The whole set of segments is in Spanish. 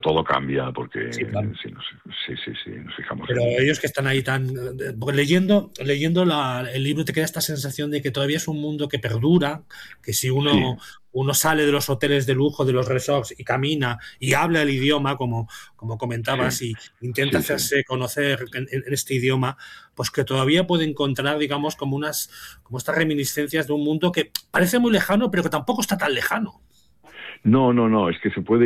todo cambia porque Sí, claro. sí, nos fijamos Pero en... ellos que están ahí tan... Porque leyendo el libro te queda esta sensación de que todavía es un mundo que perdura, que si Sí, uno sale de los hoteles de lujo, de los resorts y camina y habla el idioma, como sí, comentabas, y intenta sí, sí. hacerse conocer en este idioma, pues que todavía puede encontrar, digamos, como estas reminiscencias de un mundo que parece muy lejano, pero que tampoco está tan lejano. No, es que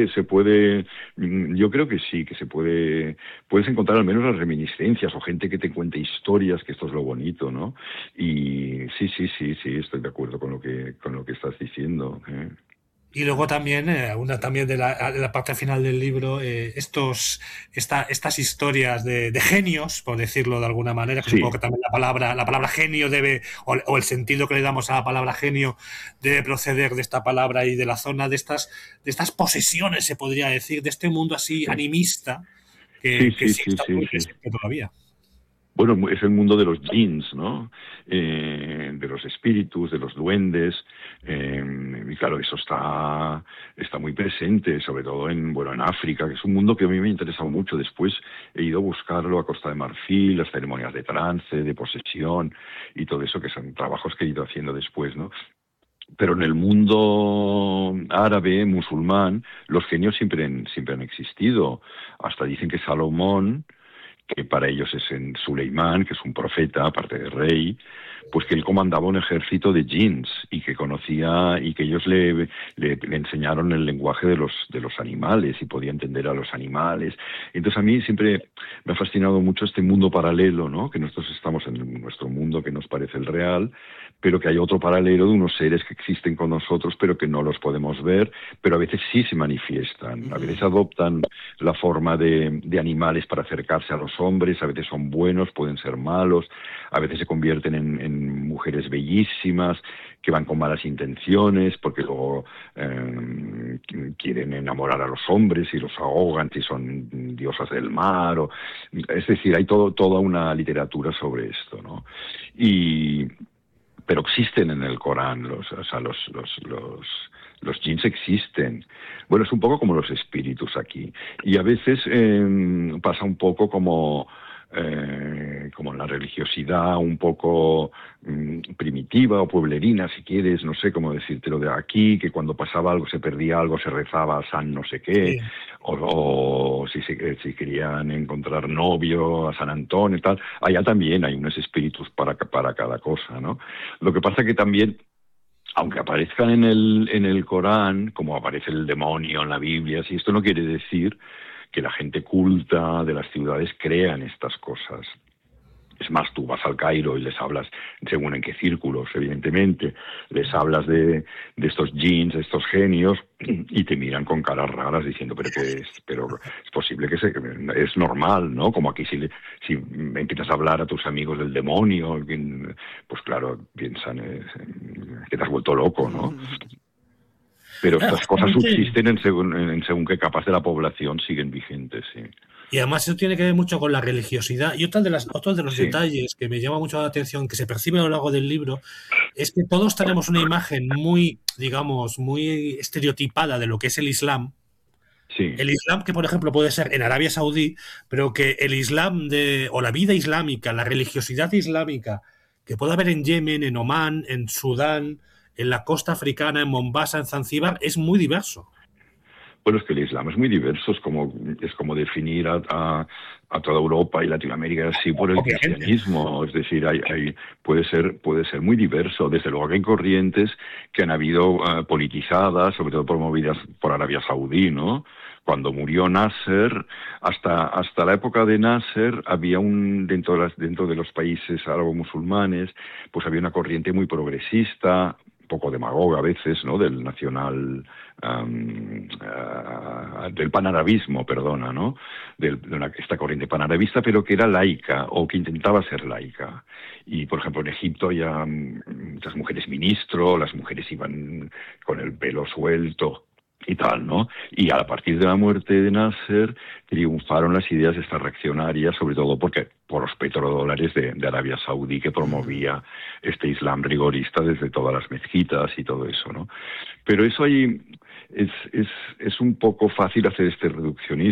yo creo que sí, que puedes encontrar al menos las reminiscencias o gente que te cuente historias, que esto es lo bonito, ¿no? Y sí, estoy de acuerdo con lo que estás diciendo, ¿eh? Y luego también, una también de la parte final del libro, estas historias de genios, por decirlo de alguna manera, que supongo Sí, que también la palabra genio o el sentido que le damos a la palabra genio debe proceder de esta palabra y de la zona de estas posesiones, se podría decir, de este mundo así sí, animista que sí está muy sí. presente todavía. Bueno, es el mundo de los jinns, ¿no? De los espíritus, de los duendes, y claro, eso está muy presente, sobre todo en África, que es un mundo que a mí me ha interesado mucho. Después he ido a buscarlo a Costa de Marfil, las ceremonias de trance, de posesión y todo eso, que son trabajos que he ido haciendo después, ¿no? Pero en el mundo árabe, musulmán, los genios siempre han existido. Hasta dicen que Salomón, que para ellos es en Suleimán, que es un profeta, aparte de rey, pues que él comandaba un ejército de jinns y que conocía y que ellos le enseñaron el lenguaje de los animales y podía entender a los animales. Entonces a mí siempre me ha fascinado mucho este mundo paralelo, ¿no? Que nosotros estamos en nuestro mundo que nos parece el real, pero que hay otro paralelo de unos seres que existen con nosotros, pero que no los podemos ver, pero a veces sí se manifiestan, a veces adoptan la forma de animales para acercarse a los hombres, a veces son buenos, pueden ser malos, a veces se convierten en mujeres bellísimas que van con malas intenciones porque luego quieren enamorar a los hombres y los ahogan si son diosas del mar. Es decir, hay toda una literatura sobre esto, ¿no? Y pero existen en el Corán, los jinns existen. Bueno, es un poco como los espíritus aquí. Y a veces pasa un poco como en la religiosidad un poco primitiva o pueblerina, si quieres, no sé cómo decírtelo de aquí, que cuando pasaba algo, se perdía algo, se rezaba a San no sé qué, Sí. o si querían encontrar novio, a San Antonio y tal. Allá también hay unos espíritus para cada cosa, ¿no? Lo que pasa que también, aunque aparezcan en el Corán, como aparece el demonio en la Biblia, si esto no quiere decir que la gente culta de las ciudades crea en estas cosas. Es más, tú vas al Cairo y les hablas, según en qué círculos, evidentemente, les hablas de estos jinns, de estos genios, y te miran con caras raras diciendo, pero es posible es normal, ¿no? Como aquí si empiezas a hablar a tus amigos del demonio, pues claro, piensan que te has vuelto loco, ¿no? Pero Claro, estas cosas justamente. subsisten en según qué capas de la población siguen vigentes, sí. Y además eso tiene que ver mucho con la religiosidad. Y otro de los Sí, detalles que me llama mucho la atención, que se percibe a lo largo del libro, es que todos tenemos una imagen muy, digamos, muy estereotipada de lo que es el Islam. sí. El Islam que, por ejemplo, puede ser en Arabia Saudí, pero que el Islam o la vida islámica, la religiosidad islámica, que puede haber en Yemen, en Omán, en Sudán, en la costa africana, en Mombasa, en Zanzíbar, es muy diverso. Bueno, es que el Islam es muy diverso, es como definir a toda Europa y Latinoamérica así por el Obviamente. cristianismo, es decir, puede ser muy diverso. Desde luego que hay corrientes que han habido politizadas, sobre todo promovidas por Arabia Saudí, ¿no? Cuando murió Nasser, hasta la época de Nasser, había dentro de los países árabo-musulmanes, pues había una corriente muy progresista, un poco demagoga a veces, ¿no? Del panarabismo, perdona, ¿no? Esta corriente panarabista, pero que era laica o que intentaba ser laica. Y, por ejemplo, en Egipto había muchas mujeres ministro, las mujeres iban con el pelo suelto y tal, ¿no? Y a partir de la muerte de Nasser triunfaron las ideas estas reaccionarias, sobre todo por los petrodólares de Arabia Saudí, que promovía este Islam rigorista desde todas las mezquitas y todo eso, ¿no? Pero eso ahí es un poco fácil hacer este reduccionismo.